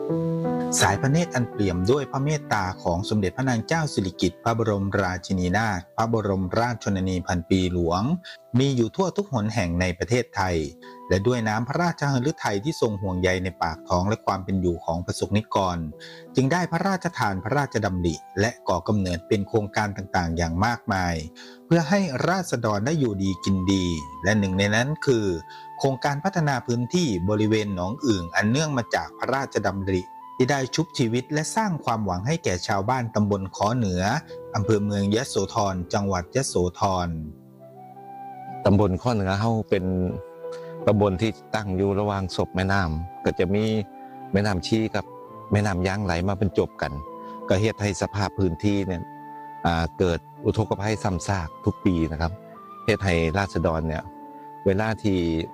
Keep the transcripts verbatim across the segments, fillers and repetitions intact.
สายพระเนตรอันเปี่ยมด้วยพระเมตตาของสมเด็จพระนางเจ้าสิริกิติ์พระบรมราชินีนาถพระบรมราชชนนีพันปีหลวงมีอยู่ทั่วทุกหนแห่งในประเทศไทยและด้วยน้ำพระราชฤทัยที่ทรงห่วงใยในปากท้องและความเป็นอยู่ของประสบนิกรจึงได้พระราชทานพระราชดำริและก่อกำเนิดเป็นโครงการต่างๆอย่างมากมายเพื่อให้ราษฎรได้อยู่ดีกินดีและหนึ่งในนั้นคือโครงการพัฒนาพื้นที่บริเวณหนองอึ่งอันเนื่องมาจากพระราชดำริที่ได้ชุบชีวิตและสร้างความหวังให้แก่ชาวบ้านตำบลขอเหนืออำเภอเมืองยโสธรจังหวัดยโสธรตำบลขอเหนือเฮาเป็นตำบลที่ตั้งอยู่ระหว่างศพแม่น้ำก็จะมีแม่น้ำชีกับแม่น้ำยางไหลมาบรรจบกันก็เฮ็ดให้สภาพพื้นที่เนี่ยเกิดอุทกภัยซ้ำซากทุกปีนะครับเฮ็ดให้ราษฎรเนี่ยเวลาที่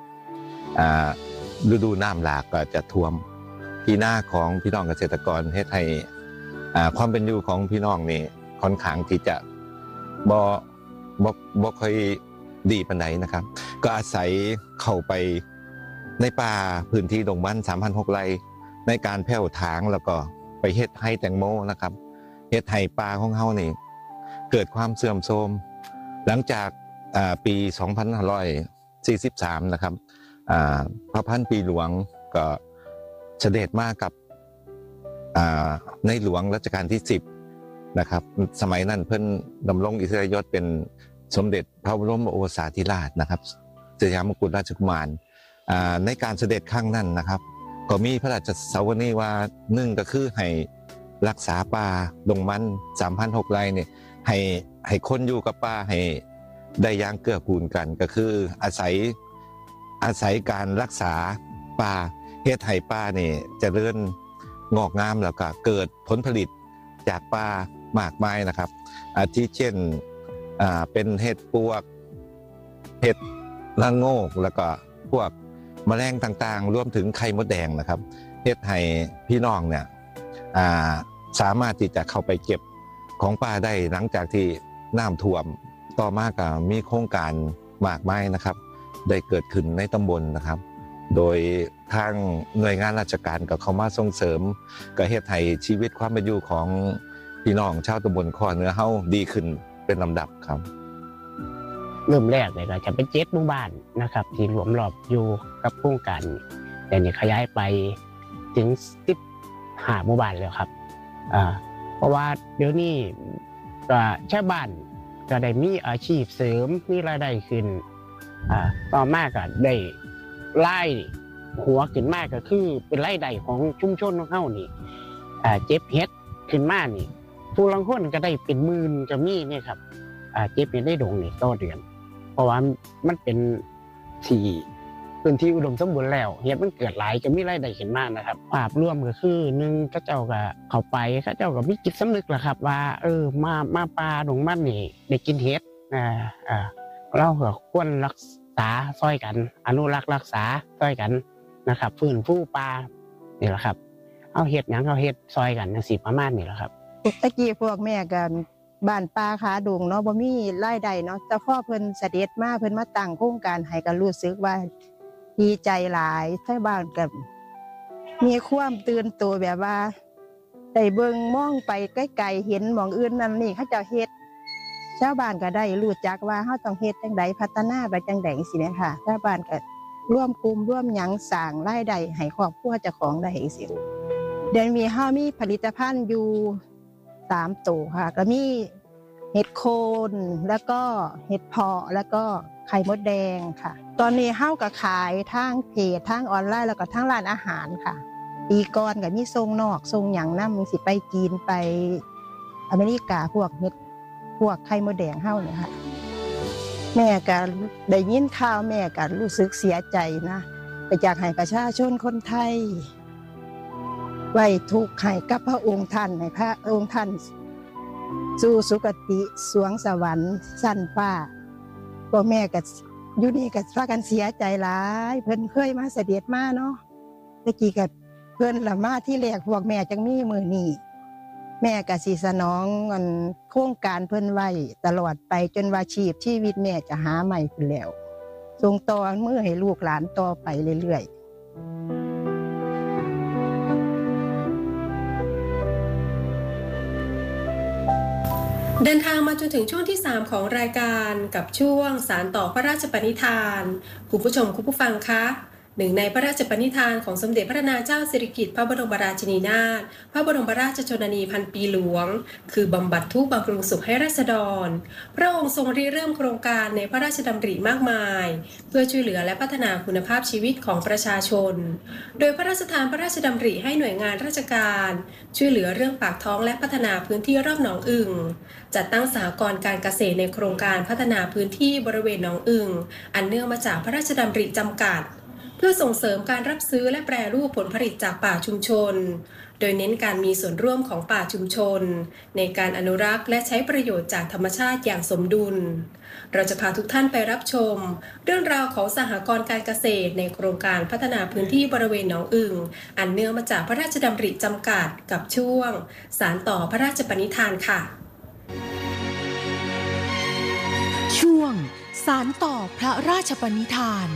ฤดูน้ำหลากก็จะท่วมที่หน้าของพี่น้องเกษตรกรเฮ็ดให้ความเป็นอยู่ของพี่น้องนี่ค่อนข้างที่จะบ่บ่บ่ค่อยดีปานใดนะครับก็อาศัยเข้าไปในป่าพื้นที่ดงมัน สามพันหกร้อย ไร่ในการแผ่วถางแล้วก็ไปเฮ็ดให้แตงโมนะครับเฮ็ดให้ป่าของเฮานี่เกิดความเสื่อมโทรมหลังจากปีสองพันห้าร้อยสี่สิบสามนะครับพระพันปีหลวงก็เสด็จมากับในหลวงรัชกาลที่สิบนะครับสมัยนั้นเพิ่นดำรงอิสริยยศเป็นสมเด็จพระบรมโอรสาธิราชนะครับสยามกุฎราชกุมารในการเสด็จครั้งนั้นนะครับก็มีพระราชสวนีว่าหนึ่งก็คือให้รักษาป่าดงมัน สามพันหกร้อย ไร่เนี่ยให้ให้คนอยู่กับป่าให้ได้อย่างเกื้อกูลกันก็คืออาศัยอาศัยการรักษาป่าเฮ็ดให้ป่านี่เจริญงอกงามแล้วก็เกิดผลผลิตจากป่ามากมายนะครับอาทิเช่นอ่าเป็นเห็ดปวกเห็ดละโงกแล้วก็พวกแมลงต่างๆรวมถึงไข่มดแดงนะครับเฮ็ดให้พี่น้องเนี่ยอ่าสามารถที่จะเข้าไปเก็บของป่าได้หลังจากที่น้ำท่วมต่อมาก็มีโครงการมากมายนะครับได้เกิดขึ้นในตำบลนะครับโดยทางหน่วยงานราชการก็เข้ามาส่งเสริมก็เฮ็ดให้ชีวิตความเป็นอยู่ของพี่น้องชาวตำบลขอเหนือเฮาดีขึ้นเป็นลำดับครับเริ่มแรกเลยก็จะเป็นเจ็ดหมู่บ้านนะครับที่รวมรอบอยู่กับโครงการแต่นี่ขยายไปถึงสิบห้าหมู่บ้านแล้วครับอ่าเพราะว่าเดี๋ยวนี้ก็ชาวบ้านก็ได้มีอาชีพเสริมมีรายได้ขึ้นอ่าต่อมาก็ได้รายหัวขึ้นมาก็คือเป็นรายได้ของชุมชนของเฮานี่อ่าเจ็บเฮ็ดขึ้นมานี่ผู้ลางคนก็ได้เป็นหมื่นก็มีนี่ครับอ่าเจ็บเฮ็ดได้ดงนี่ต่อเดือนเพราะว่ามันเป็นที่พื้นที่อุดมสมบูรณ์แล้วเฮ็ดมันเกิดหลายก็มีรายได้ขึ้นมานะครับภาพรวมก็คือหนึ่งเขาเจ้าก็เข้าไปเขาเจ้าก็มีจิตสำนึกล่ะครับว่าเออมามาป่าดงมันนี่ได้กินเฮ็ดอ่าอ่าเราก็ควรรักษาช่วยกันอนุรักษ์รักษาช่วยกันนะครับฟื้นฟูป่านี่แหละครับเอาเฮ็ดหยังเอาเฮ็ดช่วยกันจังซี่ประมาณนี้แหละครับตะกี้พวกแม่กันบ้านป่าขาดงเนาะบ่มีรายได้เนาะแต่พอเพิ่นเสด็จมาเพิ่นมาตั้งโครงการให้ก็รู้สึกว่าดีใจหลายชาวบ้านก็มีความตื่นตัวแบบว่าได้เบิ่งมองไปไกลๆเห็นหม้องอื่นนั่นนี่เขาเจ้าเฮ็ดชาวบ้านก็ได้รู้จักว่าเฮาต้องเฮ็ดจังไดพัฒนาไปจังได๋จังซี่แหมค่ะชาวบ้านก็ร่วมกลุ่มร่วมหยังสร้างรายได้ให้ครอบครัวเจ้าของได้จังซี่เดี๋ยวมีเฮามีผลิตภัณฑ์อยู่สามตัวค่ะก็มีเห็ดโคนแล้วก็เห็ดเพาะแล้วก็ไข่มดแดงค่ะตอนนี้เฮาก็ขายทางเพจทางออนไลน์แล้วก็ทางร้านอาหารค่ะปีก่อนก็มีส่งนอกส่งหยังนำสิไปจีนไปอเมริกาพวกเห็ดพวกไข่มดแดงเฮาเนี่ยค่ะแม่ก็ได้ยินข่าวแม่ก็รู้สึกเสียใจนะไปอยากให้ประชาชนคนไทยไว้ทุกข์ให้กับพระองค์ท่านให้พระองค์ท่านสู่สุคติสวงสวรรค์สั้นฟ้าพ่อแม่ก็อยู่นี่ก็พากันเสียใจหลายเพิ่นเคยมาเสด็จมาเนาะตะกี้ก็เพิ่นละมาที่แรกพวกแม่จังมีมื้อนี้แม่ก็สิสนองอันโครงการเพิ่นไว้ตลอดไปจนว่าชีพชีวิตแม่จะหาใหม่พุ่นแล้วส่งต่อมือให้ลูกหลานต่อไปเรื่อยๆเดินทางมาจนถึงช่วงที่สามของรายการกับช่วงสารต่อพระราชปณิธานคุณผู้ชมคุณผู้ฟังคะหนึ่งในพระราชปณิธานของสมเด็จพระนางเจ้าสิริกิติ์พระบรมราชินีนาถพระบรมราชชนนีพันปีหลวงคือบำบัดทุกข์บำรุงสุขให้ราษฎรพระองค์ทรงริเริ่มโครงการในพระราชดำริมากมายเพื่อช่วยเหลือและพัฒนาคุณภาพชีวิตของประชาชนโดยพระราชทานพระราชดำริให้หน่วยงานราชการช่วยเหลือเรื่องปากท้องและพัฒนาพื้นที่รอบหนองอึ่งจัดตั้งสหกรณ์การเกษตรในโครงการพัฒนาพื้นที่บริเวณหนองอึ่งอันเนื่องมาจากพระราชดำริจำกัดเพื่อส่งเสริมการรับซื้อและแปรรูปผลผลิตจากป่าชุมชนโดยเน้นการมีส่วนร่วมของป่าชุมชนในการอนุรักษ์และใช้ประโยชน์จากธรรมชาติอย่างสมดุลเราจะพาทุกท่านไปรับชมเรื่องราวของสหกรณ์การเกษตรในโครงการพัฒนาพื้นที่บริเวณหนองอึ่งอันเนื่องมาจากพระราชดำริจำกัดกับช่วงสารต่อพระราชปณิธานค่ะช่วงสารต่อพระราชปณิธาน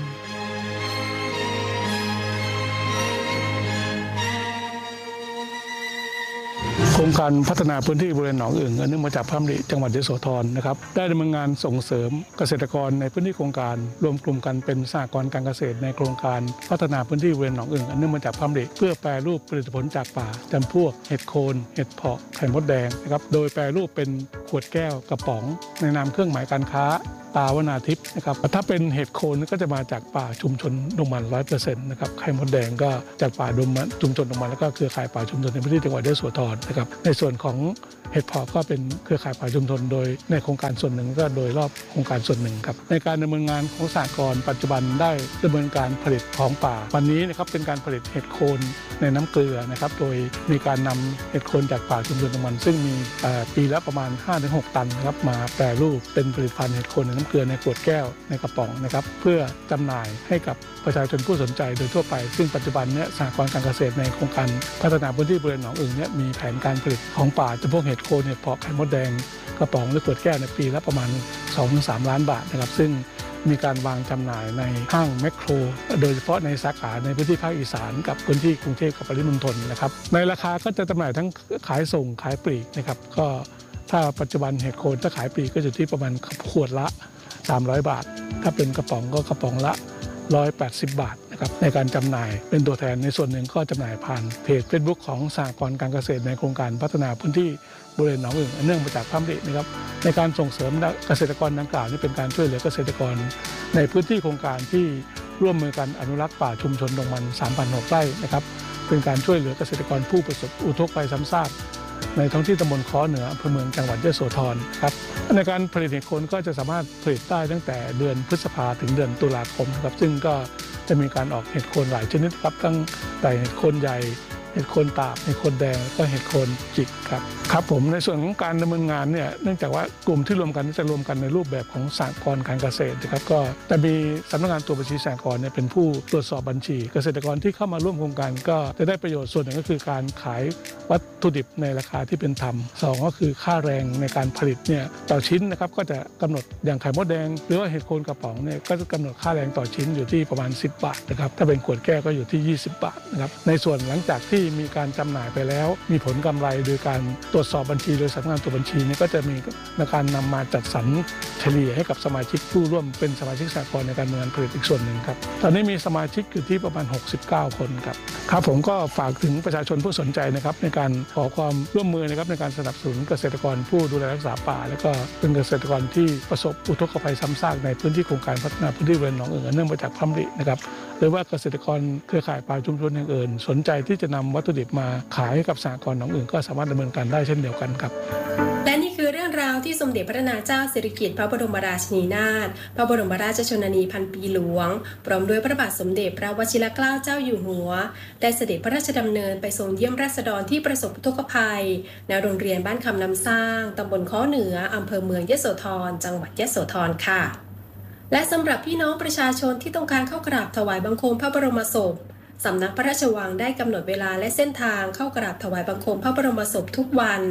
โครงการพัฒนาพื้นที่บริเวณหนองอึ่งอันเนื่องมาจากพระดำริจังหวัดยโสธรนะครับได้ดำเนินงานส่งเสริมเกษตรกรในพื้นที่โครงการรวมกลุ่มกันเป็นสหกรณ์การเกษตรในโครงการพัฒนาพื้นที่บริเวณหนองอึ่งอันเนื่องมาจากพระดำริเพื่อแปรรูปผลิตผลจากป่าจำพวกเห็ดโคนเห็ดเผาะไข่มดแดงนะครับโดยแปรรูปเป็นขวดแก้วกระป๋องในนามเครื่องหมายการค้าตาวนาทิพย์นะครับถ้าเป็นเห็ดโคนก็จะมาจากป่าชุมชนดงมัน ร้อยเปอร์เซ็นต์ นะครับไข่มดแดงก็จากป่าดงมันชุมชนดงมันแล้วก็เครือข่ายป่าชุมชนในพื้นที่จังหวัดยโสธรนะครับในส่วนของเห็ดเผาะก็เป็นเครือข่ายป่าชุมชนโดยในโครงการส่วนหนึ่งก็โดยรอบโครงการส่วนหนึ่งครับในการดำเนินงานของสหกรณ์ปัจจุบันได้ดำเนินการผลิตของป่าวันนี้นะครับเป็นการผลิตเห็ดโคนในน้ำเกลือนะครับโดยมีการนำเห็ดโคนจากป่าชุมชนดงมันซึ่งมีปีละประมาณ ห้าถึงหก ตันนะครับมาแปรรูปเป็นผลิตภัณฑ์เห็ดโคนในน้ำเกลือในขวดแก้วในกระป๋องนะครับเพื่อจำหน่ายให้กับประชาชนผู้สนใจโดยทั่วไปซึ่งปัจจุบันเนี้ยสหกรณ์การเกษตรในโครงการพัฒนาพื้นที่บริเวณหนองอึ่งเนี้ยมีแผนการผลิตของป่าจำพวกเห็ดโคนเห็ดเผาะไข่มดแดงกระป๋องหรือขวดแก้วในปีละประมาณ สองถึงสาม ล้านบาทนะครับซึ่งมีการวางจำหน่ายในห้างแมคโครโดยเฉพาะในสาขาในพื้นที่ภาคอีสานกับพื้นที่กรุงเทพกับปริมณฑลนะครับในราคาก็จะจำหน่ายทั้งขายส่งขายปลีกนะครับก็ถ้าปัจจุบันเห็ดโคนถ้าขายปลีกก็อยู่ที่ประมาณขวดละสามร้อยบาทถ้าเป็นกระป๋องก็กระป๋องละหนึ่งร้อยแปดสิบบาทนะครับในการจำหน่ายเป็นตัวแทนในส่วนหนึ่งก็จำหน่ายผ่านเพจ Facebook ของสหกรณ์การเกษตรในโครงการพัฒนาพื้นที่บริเวณหนองอึ่งเนื่องมาจากพระดำรินะครับในการส่งเสริมเกษตรกรดังกล่าวนี่เป็นการช่วยเหลือเกษตรกรในพื้นที่โครงการที่ร่วมมือกันอนุรักษ์ป่าชุมชนดงมัน สามพันหก ไร่นะครับเป็นการช่วยเหลือเกษตรกรผู้ประสบอุทกภัยซ้ำซากในท้องที่ตำบลค้อเหนืออำเภอเมืองจังหวัดยโสธรครับในการผลิตเห็ดโคนก็จะสามารถผลิตได้ตั้งแต่เดือนพฤษภาถึงเดือนตุลาคมครับซึ่งก็จะมีการออกเห็ดโคนหลายชนิดครับตั้งแต่เห็ดโคนใหญ่เห็ดโคนตาบเห็ดโคนแดงแล้วก็เห็ดโคนจิกครับครับผมในส่วนของการดำเนินงานเนี่ยเนื่องจากว่ากลุ่มที่รวมกันจะรวมกันในรูปแบบของสหกรณ์การเกษตรนะครับก็จะมีสำนักงานตรวจบัญชีสหกรณ์เนี่ยเป็นผู้ตรวจสอบบัญชีเกษตรกรที่เข้ามาร่วมโครงการก็จะได้ประโยชน์ส่วนหนึ่งก็คือการขายวัตถุดิบในราคาที่เป็นธรรมสองก็คือค่าแรงในการผลิตเนี่ยต่อชิ้นนะครับก็จะกำหนดอย่างไข่มดแดงหรือว่าเห็ดโคนกระป๋องเนี่ยก็จะกำหนดค่าแรงต่อชิ้นอยู่ที่ประมาณสิบบาทนะครับถ้าเป็นขวดแก้วก็อยู่ที่ยี่สิบบาทนะครับในส่วนหลังจากที่มีการจำหน่ายไปแล้วมีผลกำไรโดยการตรวจสอบบัญชีโดยสำนักงานตรวจบัญชีนี้ก็จะมีในการนำมาจัดสรรเฉลี่ยให้กับสมาชิกผู้ร่วมเป็นสมาชิกสหกรณ์ในการดำเนินงานผลิตอีกส่วนหนึ่งครับตอนนี้มีสมาชิกอยู่ที่ประมาณหกสิบเก้าคนครับครับผมก็ฝากถึงประชาชนผู้สนใจนะครับในการขอความร่วมมือนะครับในการสนับสนุนเกษตรกรผู้ดูแลรักษาป่าและก็เป็นเกษตรกรที่ประสบอุทกภัยซ้ำซากในพื้นที่โครงการพัฒนาพื้นที่บริเวณหนองอึ่งเนื่องมาจากพระดำรินะครับหรือว่าเกษตรกรเครือข่ายป่าชุมชนอย่างอื่นสนใจที่จะนำวัตถุดิบมาขายให้กับสหกรณ์หนองอึ่งก็สามารถดำเนินการได้เช่นเดียวกันครับและนี่คือเรื่องราวที่สมเด็จพระนางเจ้าสิริกิติ์พระบรมราชินีนาถพระบรมราชชนนีพันปีหลวงพร้อมด้วยพระบาทสมเด็จพระวชิรเกล้าเจ้าอยู่หัวได้เสด็จพระราชดำเนินไปทรงเยี่ยมราษฎรที่ประสบอุทกภัยณโรงเรียนบ้านคำน้ำสร้างตำบลค้อเหนืออำเภอเมืองยโสธรจังหวัดยโสธรค่ะและสำหรับพี่น้องประชาชนที่ต้องการเข้ากราบถวายบังคมพระบรมศพสำนักพระราชวังได้กำหนดเวลาและเส้นทางเข้ากราบถวายบังคมพระบรมศพทุกวัน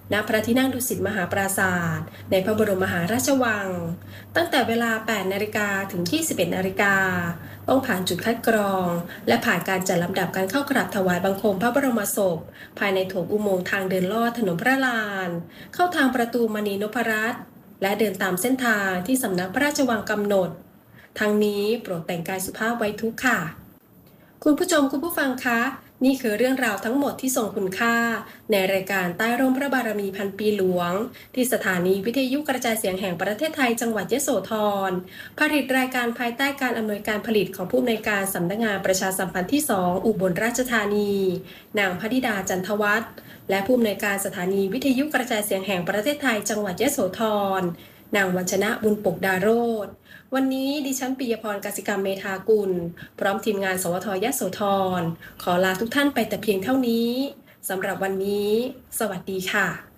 ณพระที่นั่งดุสิตมหาปราสาทในพระบรมมหาราชวังตั้งแต่เวลา แปดนาฬิกา ถึง ยี่สิบเอ็ดนาฬิกาต้องผ่านจุดคัดกรองและผ่านการจัดลำดับการเข้ากราบถวายบังคมพระบรมศพภายในโถงอุโมงค์ทางเดินลอดถนนพระลานเข้าทางประตูมณีนพรัตน์และเดินตามเส้นทางที่สำนักพระราชวังกำหนดทั้งนี้โปรดแต่งกายสุภาพไว้ทุกข์ค่ะคุณผู้ชมคุณผู้ฟังคะนี่คือเรื่องราวทั้งหมดที่ทรงคุณค่าในรายการใต้ร่มพระบารมีพันปีหลวงที่สถานีวิทยุกระจายเสียงแห่งประเทศไทยจังหวัดยโสธรผลิตรายการภายใต้การอำนวยการผลิตของผู้อำนวยการสำนักงานประชาสัมพันธ์ที่สองอุบลราชธานีนางพนิดาจันทวัฒน์และผู้อำนวยการสถานีวิทยุกระจายเสียงแห่งประเทศไทยจังหวัดยโสธรนางวัญชนะบุญปกดาโรจน์วันนี้ดิฉันปิยพรกสิกรรมเมธากุลพร้อมทีมงานสวทยโสธรขอลาทุกท่านไปแต่เพียงเท่านี้สำหรับวันนี้สวัสดีค่ะ